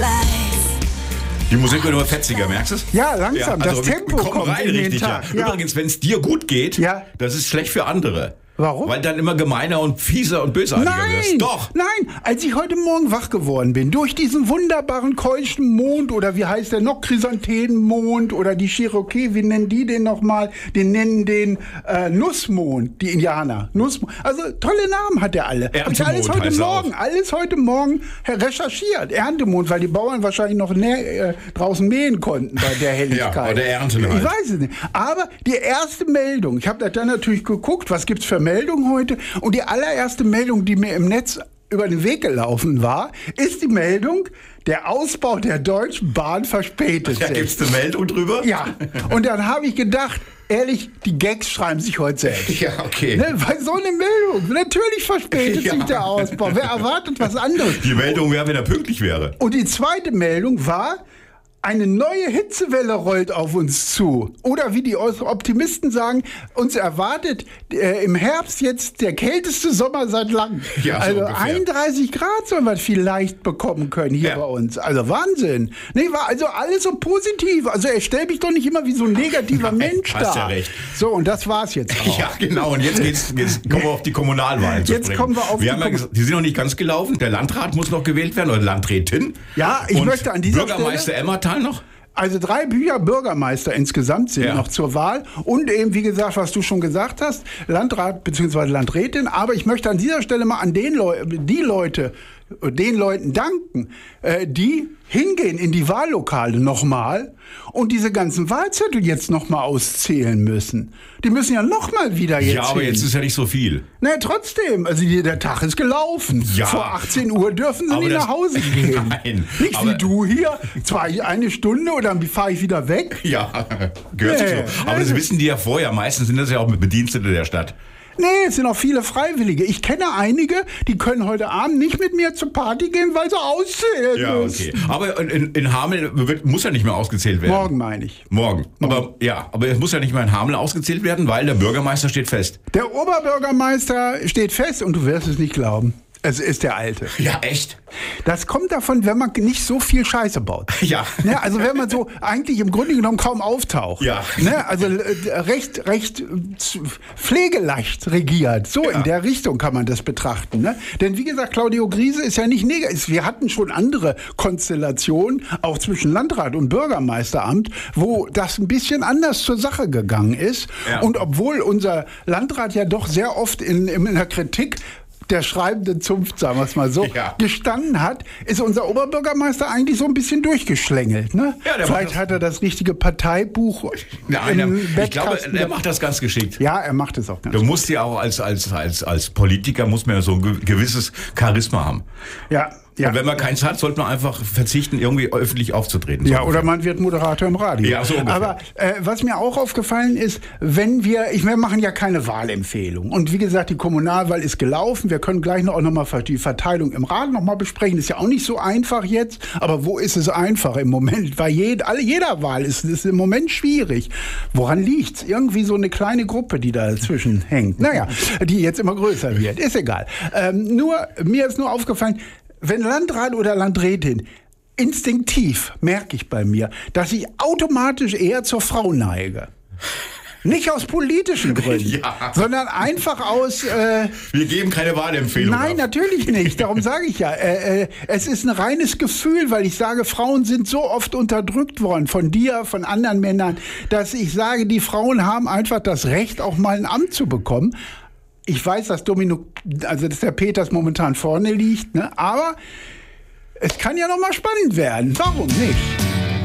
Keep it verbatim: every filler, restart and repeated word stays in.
Die Musik wird immer fetziger, merkst du es? Ja, langsam. Ja, also das Tempo wir kommen kommt rein in den richtig, Tag. ja. Ja. Übrigens, wenn es dir gut geht, Ja. das ist schlecht für andere. Warum? Weil dann immer gemeiner und fieser und bösartiger Nein, wirst. Doch. nein, als ich heute Morgen wach geworden bin, durch diesen wunderbaren keuschen Mond oder wie heißt der noch, Chrysanthemenmond oder die Cherokee, wie nennen die den nochmal? Die nennen den äh, Nussmond, die Indianer. Nussmond. Also tolle Namen hat der alle. Hab ich alles Erntemond heute heißt er Morgen, auch. alles heute Morgen recherchiert. Erntemond, weil die Bauern wahrscheinlich noch nä- äh, draußen mähen konnten bei der Helligkeit. Ja, oder ernten halt. Ich weiß es nicht. Aber die erste Meldung, ich habe da dann natürlich geguckt, was gibt's für Meldungen heute? Und die allererste Meldung, die mir im Netz über den Weg gelaufen war, ist die Meldung, der Ausbau der Deutschen Bahn verspätet Da sich. gibt es eine Meldung drüber? Ja, und dann habe ich gedacht, ehrlich, die Gags schreiben sich heute selbst. Ja, okay. Ne, weil so eine Meldung, natürlich verspätet Ja. sich der Ausbau. Wer erwartet was anderes? Die Meldung wäre, wenn er pünktlich wäre. Und die zweite Meldung war, eine neue Hitzewelle rollt auf uns zu. Oder wie die Optimisten sagen, uns erwartet äh, im Herbst jetzt der kälteste Sommer seit langem. Ja, so also ungefähr. einunddreißig Grad sollen wir vielleicht bekommen können hier Ja. bei uns. Also Wahnsinn. Nee, war also alles so positiv. Also er stellt mich doch nicht immer wie so ein negativer Nein, Mensch hast da. ja recht. So, und das war's jetzt auch. Ja, genau. Und jetzt, geht's, jetzt kommen wir auf die Kommunalwahlen zu Jetzt sprechen. kommen wir auf wir die haben ja Kom- gesagt, die sind noch nicht ganz gelaufen. Der Landrat muss noch gewählt werden oder Landrätin. Ja, ich Und möchte an dieser Bürgermeister Emmertal noch? Also drei Bücher Bürgermeister insgesamt sind Ja. noch zur Wahl und eben, wie gesagt, was du schon gesagt hast, Landrat bzw. Landrätin. Aber ich möchte an dieser Stelle mal an den Leu- die Leute, den Leuten danken, äh, die hingehen in die Wahllokale nochmal und diese ganzen Wahlzettel jetzt nochmal auszählen müssen. Die müssen ja nochmal wieder jetzt Ja, aber hin. jetzt ist ja nicht so viel. Naja, trotzdem, also die, der Tag ist gelaufen. Ja. Vor achtzehn Uhr dürfen sie Aber nicht das- nach Hause gehen. Nein, Nicht aber- wie du hier, zwar eine Stunde und dann fahre ich wieder weg. Ja, gehört sich Nee. so. Aber das wissen die ja vorher. Meistens sind das ja auch mit Bedienstete der Stadt. Nee, es sind auch viele Freiwillige. Ich kenne einige, die können heute Abend nicht mit mir zur Party gehen, weil sie auszählen Ja, müssen. okay. Aber in, in Hameln wird, muss ja nicht mehr ausgezählt werden. Morgen meine ich. Morgen. Aber ja, aber es muss ja nicht mehr in Hameln ausgezählt werden, weil der Bürgermeister steht fest. Der Oberbürgermeister steht fest und du wirst es nicht glauben. Es ist der Alte. Ja, echt? Das kommt davon, wenn man nicht so viel Scheiße baut. Ja. Ne, also wenn man so eigentlich im Grunde genommen kaum auftaucht. Ja. Ne, also äh, recht, recht äh, z- pflegeleicht regiert. So Ja. in der Richtung kann man das betrachten. Ne? Denn wie gesagt, Claudio Griese ist ja nicht negativ. Wir hatten schon andere Konstellationen, auch zwischen Landrat und Bürgermeisteramt, wo das ein bisschen anders zur Sache gegangen ist. Ja. Und obwohl unser Landrat ja doch sehr oft in, in der Kritik der schreibenden Zunft, sagen wir es mal so, Ja. gestanden hat, ist unser Oberbürgermeister eigentlich so ein bisschen durchgeschlängelt. Ne? Ja, der Vielleicht macht das- hat er das richtige Parteibuch Nein, im er, ich glaube, Bettkasten. er macht das ganz geschickt. Ja, er macht es auch ganz Du musst ja auch als, als, als, als Politiker muss man ja so ein ge- gewisses Charisma haben. Ja, ja. Und wenn man keins hat, sollte man einfach verzichten, irgendwie öffentlich aufzutreten. Ja, So oder man wird Moderator im Radio. Ja, so ungefähr. Aber äh, was mir auch aufgefallen ist, wenn wir, ich, wir machen ja keine Wahlempfehlung. Und wie gesagt, die Kommunalwahl ist gelaufen. Wir können gleich noch auch nochmal die Verteilung im Rat nochmal besprechen. Ist ja auch nicht so einfach jetzt. Aber wo ist es einfach im Moment? Bei jed, alle, jeder Wahl ist es im Moment schwierig. Woran liegt's? Irgendwie so eine kleine Gruppe, die da dazwischen hängt. Naja, die jetzt immer größer wird. Ist egal. Ähm, nur, mir ist nur aufgefallen, wenn Landrat oder Landrätin, instinktiv merke ich bei mir, dass ich automatisch eher zur Frau neige. Nicht aus politischen Gründen, Ja. sondern einfach aus... Äh, Wir geben keine Wahlempfehlung. Nein, ab. natürlich nicht. Darum sage ich ja. Äh, äh, es ist ein reines Gefühl, weil ich sage, Frauen sind so oft unterdrückt worden von dir, von anderen Männern, dass ich sage, die Frauen haben einfach das Recht, auch mal ein Amt zu bekommen. Ich weiß, dass Domino, also dass der Peters momentan vorne liegt, ne? Aber es kann ja noch mal spannend werden. Warum nicht?